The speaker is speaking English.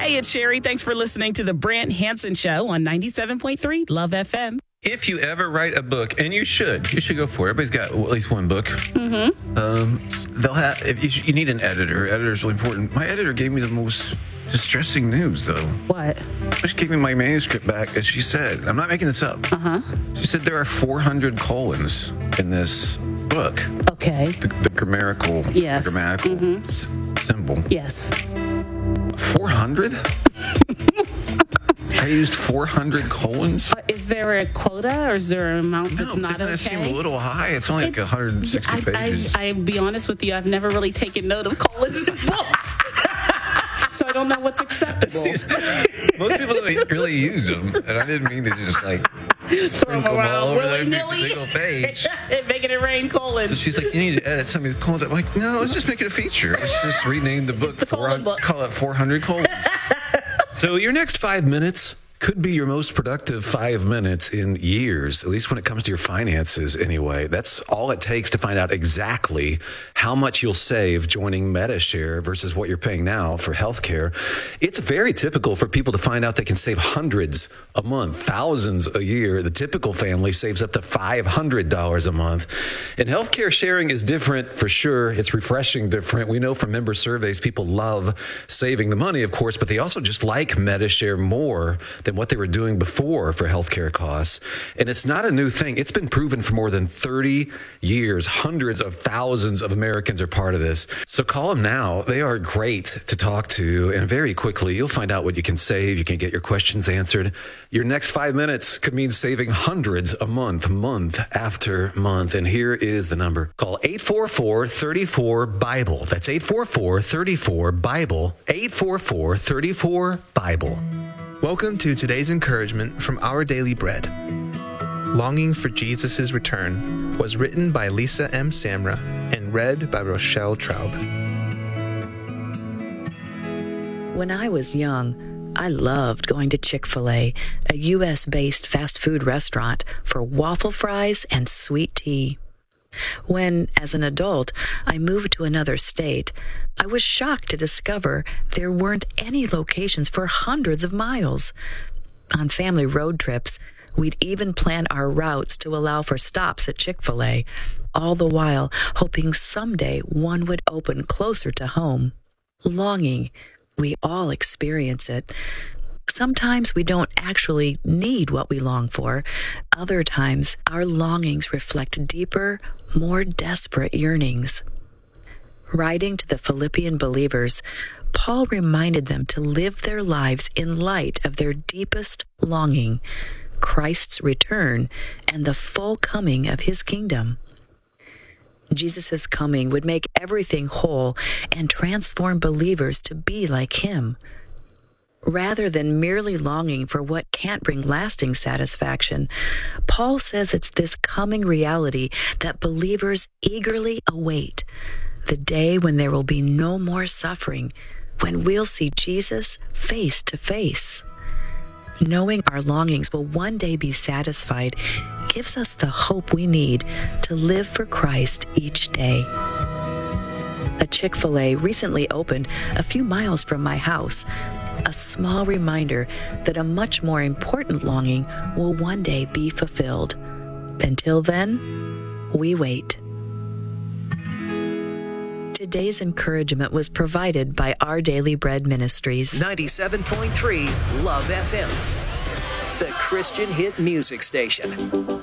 it's Sherry. Thanks for listening to the Brant Hansen Show on 97.3 Love FM. If you ever write a book, and you should go for it. Everybody's got at least one book. They'll have. If you need an editor. Editor's really important. My editor gave me the most distressing news, though. What? She gave me my manuscript back, and she said, I'm not making this up. She said there are 400 colons in this book. Okay. The grammatical symbol. Yes. 400? I used 400 colons? Is there a quota or is there an amount that's not okay? That seems a little high. It's only like 160 pages. I'll be honest with you. I've never really taken note of colons in books. So I don't know what's acceptable. Most people don't really use them. And I didn't mean to just sprinkle them all over their single page. Making it rain colons. So she's like, you need to edit some of these colons. I'm like, no, let's just make it a feature. Let's just rename the book. Call it 400 colons. So your next 5 minutes could be your most productive 5 minutes in years, at least when it comes to your finances anyway. That's all it takes to find out exactly how much you'll save joining Medi-Share versus what you're paying now for healthcare. It's very typical for people to find out they can save hundreds a month, thousands a year. The typical family saves up to $500 a month. And healthcare sharing is different for sure. It's refreshing different. We know from member surveys, people love saving the money, of course, but they also just like Medi-Share more than what they were doing before for healthcare costs. And it's not a new thing. It's been proven for more than 30 years. Hundreds of thousands of Americans are part of this. So call them now. They are great to talk to. And very quickly, you'll find out what you can save. You can get your questions answered. Your next 5 minutes could mean saving hundreds a month, month after month. And here is the number. Call 844-34-BIBLE. That's 844-34-BIBLE. 844-34-BIBLE. Welcome to today's encouragement from Our Daily Bread. Longing for Jesus' Return was written by Lisa M. Samra and read by Rochelle Traub. When I was young, I loved going to Chick-fil-A, a U.S.-based fast food restaurant, for waffle fries and sweet tea. When, as an adult, I moved to another state, I was shocked to discover there weren't any locations for hundreds of miles. On family road trips, we'd even plan our routes to allow for stops at Chick-fil-A, all the while hoping someday one would open closer to home. Longing, we all experience it. Sometimes we don't actually need what we long for. Other times, our longings reflect deeper, more desperate yearnings. Writing to the Philippian believers, Paul reminded them to live their lives in light of their deepest longing, Christ's return and the full coming of his kingdom. Jesus' coming would make everything whole and transform believers to be like him. Rather than merely longing for what can't bring lasting satisfaction, Paul says it's this coming reality that believers eagerly await, the day when there will be no more suffering, when we'll see Jesus face to face. Knowing our longings will one day be satisfied gives us the hope we need to live for Christ each day. A Chick-fil-A recently opened a few miles from my house, a small reminder that a much more important longing will one day be fulfilled. Until then, we wait. Today's encouragement was provided by Our Daily Bread Ministries. 97.3 Love FM, the Christian hit music station.